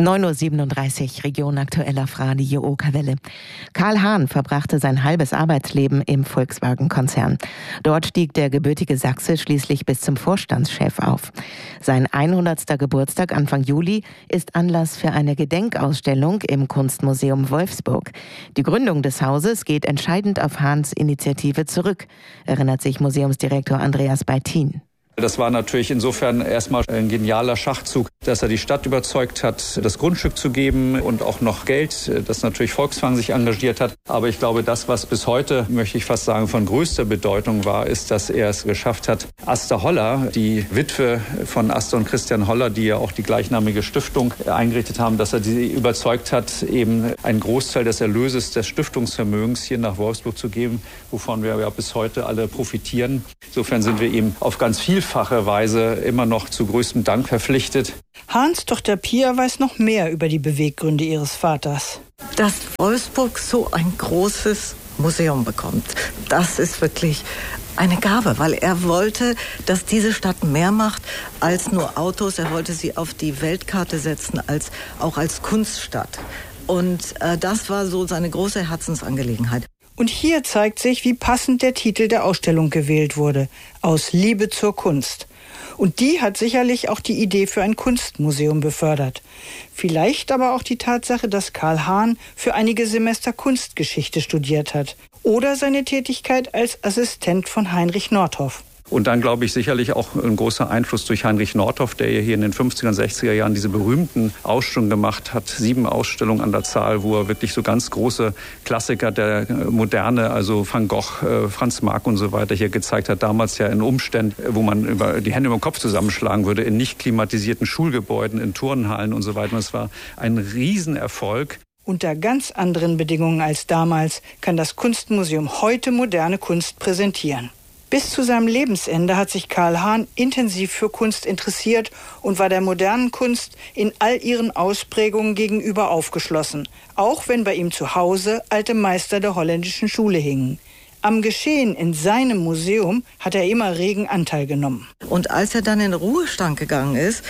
9:37 Uhr, Region aktuell auf Radio Okerwelle. Karl Hahn verbrachte sein halbes Arbeitsleben im Volkswagen-Konzern. Dort stieg der gebürtige Sachse schließlich bis zum Vorstandschef auf. Sein 100. Geburtstag Anfang Juli ist Anlass für eine Gedenkausstellung im Kunstmuseum Wolfsburg. Die Gründung des Hauses geht entscheidend auf Hahns Initiative zurück, erinnert sich Museumsdirektor Andreas Beitin. Das war natürlich insofern erstmal ein genialer Schachzug, dass er die Stadt überzeugt hat, das Grundstück zu geben und auch noch Geld, das natürlich Volkswagen sich engagiert hat. Aber ich glaube, das, was bis heute, möchte ich fast sagen, von größter Bedeutung war, ist, dass er es geschafft hat, Asta Holler, die Witwe von Asta und Christian Holler, die ja auch die gleichnamige Stiftung eingerichtet haben, dass er sie überzeugt hat, eben einen Großteil des Erlöses des Stiftungsvermögens hier nach Wolfsburg zu geben, wovon wir ja bis heute alle profitieren. Insofern sind wir ihm auf ganz vielfache Weise immer noch zu größtem Dank verpflichtet. Hahns Tochter Pia weiß noch mehr über die Beweggründe ihres Vaters. Dass Wolfsburg so ein großes Museum bekommt, das ist wirklich eine Gabe, weil er wollte, dass diese Stadt mehr macht als nur Autos. Er wollte sie auf die Weltkarte setzen, auch als Kunststadt. Und das war so seine große Herzensangelegenheit. Und hier zeigt sich, wie passend der Titel der Ausstellung gewählt wurde: Aus Liebe zur Kunst. Und die hat sicherlich auch die Idee für ein Kunstmuseum befördert. Vielleicht aber auch die Tatsache, dass Karl Hahn für einige Semester Kunstgeschichte studiert hat. Oder seine Tätigkeit als Assistent von Heinrich Nordhoff. Und dann, glaube ich, sicherlich auch ein großer Einfluss durch Heinrich Nordhoff, der hier in den 50er und 60er Jahren diese berühmten Ausstellungen gemacht hat. 7 Ausstellungen an der Zahl, wo er wirklich so ganz große Klassiker der Moderne, also Van Gogh, Franz Marc und so weiter, hier gezeigt hat. Damals ja in Umständen, wo man die Hände über den Kopf zusammenschlagen würde, in nicht klimatisierten Schulgebäuden, in Turnhallen und so weiter. Und es war ein Riesenerfolg. Unter ganz anderen Bedingungen als damals kann das Kunstmuseum heute moderne Kunst präsentieren. Bis zu seinem Lebensende hat sich Karl Hahn intensiv für Kunst interessiert und war der modernen Kunst in all ihren Ausprägungen gegenüber aufgeschlossen, auch wenn bei ihm zu Hause alte Meister der holländischen Schule hingen. Am Geschehen in seinem Museum hat er immer regen Anteil genommen. Und als er dann in den Ruhestand gegangen ist,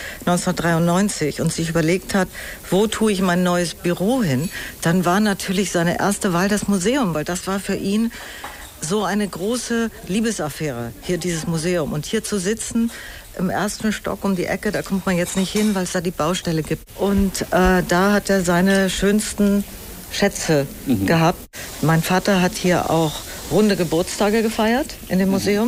1993, und sich überlegt hat, wo tue ich mein neues Büro hin, dann war natürlich seine erste Wahl das Museum, weil das war für ihn so eine große Liebesaffäre, hier dieses Museum. Und hier zu sitzen, im 1. Stock um die Ecke, da kommt man jetzt nicht hin, weil es da die Baustelle gibt. Und da hat er seine schönsten Schätze gehabt. Mein Vater hat hier auch runde Geburtstage gefeiert in dem Museum.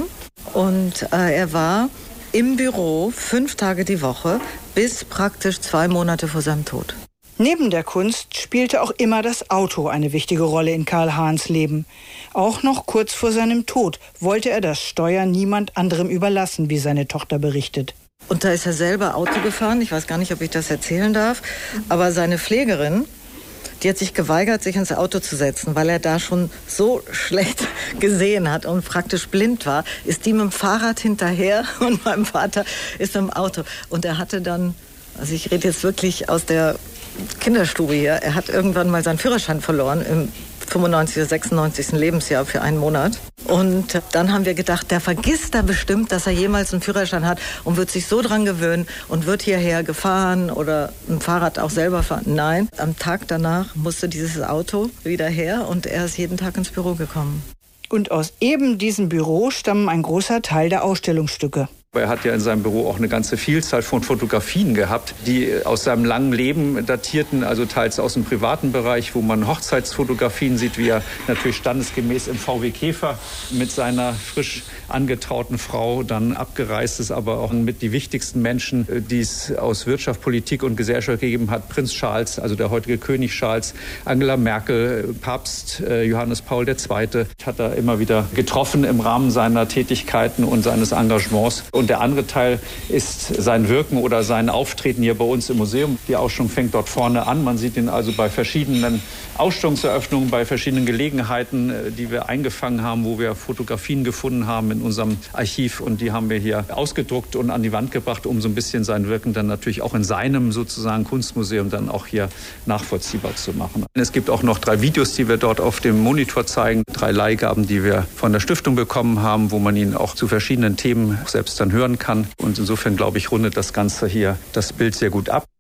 Und er war im Büro 5 Tage die Woche bis praktisch 2 Monate vor seinem Tod. Neben der Kunst spielte auch immer das Auto eine wichtige Rolle in Karl Hahns Leben. Auch noch kurz vor seinem Tod wollte er das Steuer niemand anderem überlassen, wie seine Tochter berichtet. Und da ist er selber Auto gefahren. Ich weiß gar nicht, ob ich das erzählen darf. Aber seine Pflegerin, die hat sich geweigert, sich ins Auto zu setzen, weil er da schon so schlecht gesehen hat und praktisch blind war, ist die mit dem Fahrrad hinterher und mein Vater ist im Auto. Und er hatte dann, also ich rede jetzt wirklich aus der Kinderstube hier. Er hat irgendwann mal seinen Führerschein verloren im 95. oder 96. Lebensjahr für einen Monat. Und dann haben wir gedacht, der vergisst da bestimmt, dass er jemals einen Führerschein hat und wird sich so dran gewöhnen und wird hierher gefahren oder ein Fahrrad auch selber fahren. Nein, am Tag danach musste dieses Auto wieder her und er ist jeden Tag ins Büro gekommen. Und aus eben diesem Büro stammen ein großer Teil der Ausstellungsstücke. Er hat ja in seinem Büro auch eine ganze Vielzahl von Fotografien gehabt, die aus seinem langen Leben datierten, also teils aus dem privaten Bereich, wo man Hochzeitsfotografien sieht, wie er natürlich standesgemäß im VW Käfer mit seiner frisch angetrauten Frau dann abgereist ist, aber auch mit die wichtigsten Menschen, die es aus Wirtschaft, Politik und Gesellschaft gegeben hat. Prinz Charles, also der heutige König Charles, Angela Merkel, Papst Johannes Paul II. Hat er immer wieder getroffen im Rahmen seiner Tätigkeiten und seines Engagements. Und der andere Teil ist sein Wirken oder sein Auftreten hier bei uns im Museum. Die Ausstellung fängt dort vorne an. Man sieht ihn also bei verschiedenen Ausstellungseröffnungen, bei verschiedenen Gelegenheiten, die wir eingefangen haben, wo wir Fotografien gefunden haben in unserem Archiv. Und die haben wir hier ausgedruckt und an die Wand gebracht, um so ein bisschen sein Wirken dann natürlich auch in seinem sozusagen Kunstmuseum dann auch hier nachvollziehbar zu machen. Es gibt auch noch 3 Videos, die wir dort auf dem Monitor zeigen. 3 Leihgaben, die wir von der Stiftung bekommen haben, wo man ihn auch zu verschiedenen Themen selbst dann hören kann. Und insofern, glaube ich, rundet das Ganze hier das Bild sehr gut ab.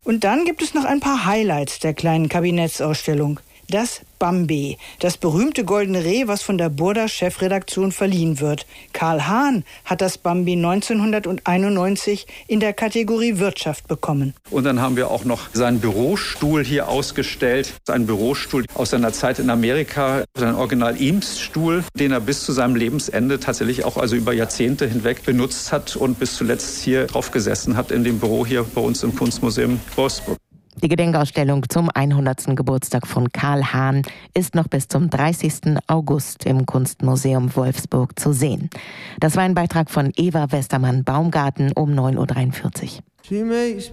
Und dann gibt es noch ein paar Highlights der kleinen Kabinettsausstellung. Das Bambi, das berühmte goldene Reh, was von der Burda-Chefredaktion verliehen wird. Karl Hahn hat das Bambi 1991 in der Kategorie Wirtschaft bekommen. Und dann haben wir auch noch seinen Bürostuhl hier ausgestellt. Ein Bürostuhl aus seiner Zeit in Amerika, sein Original-Eames-Stuhl, den er bis zu seinem Lebensende tatsächlich auch also über Jahrzehnte hinweg benutzt hat und bis zuletzt hier drauf gesessen hat in dem Büro hier bei uns im Kunstmuseum Wolfsburg. Die Gedenkausstellung zum 100. Geburtstag von Karl Hahn ist noch bis zum 30. August im Kunstmuseum Wolfsburg zu sehen. Das war ein Beitrag von Eva Westermann-Baumgarten um 9.43 Uhr.